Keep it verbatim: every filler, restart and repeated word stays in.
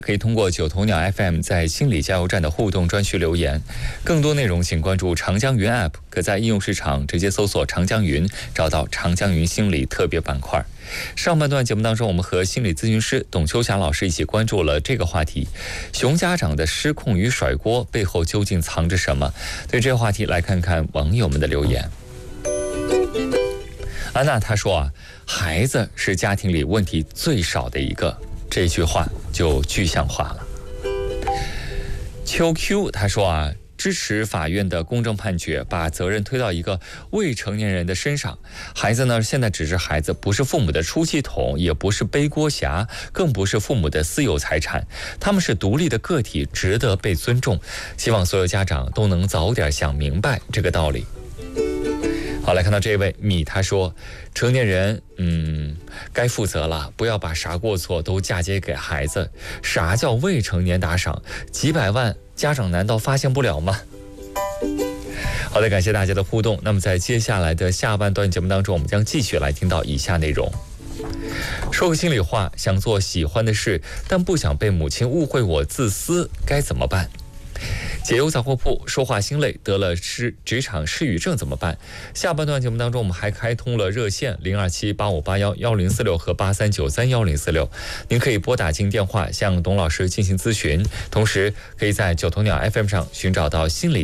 可以通过九头鸟 F M 在心理加油站的互动专区留言，更多内容请关注长江云 App， 可在应用市场直接搜索长江云，找到长江云心理特别板块。上半段节目当中，我们和心理咨询师董秋霞老师一起关注了这个话题：熊家长的失控与甩锅背后究竟藏着什么？对这个话题来看看网友们的留言。安娜她说啊，孩子是家庭里问题最少的一个，这句话就具象化了。秋 Q 他说啊，支持法院的公正判决，把责任推到一个未成年人的身上。孩子呢，现在只是孩子，不是父母的出气筒，也不是背锅侠，更不是父母的私有财产。他们是独立的个体，值得被尊重。希望所有家长都能早点想明白这个道理。好，来看到这位米，他说，成年人嗯该负责了，不要把啥过错都嫁接给孩子。啥叫未成年打赏？几百万家长难道发现不了吗？好的，感谢大家的互动。那么在接下来的下半段节目当中，我们将继续来听到以下内容。说个心里话，想做喜欢的事，但不想被母亲误会我自私，该怎么办？解忧杂货铺，说话心累，得了失职场失语症怎么办？下半段节目当中，我们还开通了热线零二七八五八幺幺零四六和八三九三幺零四六，您可以拨打进电话向董老师进行咨询，同时可以在九头鸟 F M 上寻找到心理